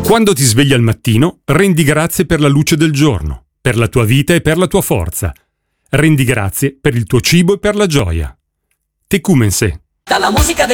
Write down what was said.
Quando ti svegli al mattino, rendi grazie per la luce del giorno, per la tua vita e per la tua forza. Rendi grazie per il tuo cibo e per la gioia. Tecumenseh. Dalla musica del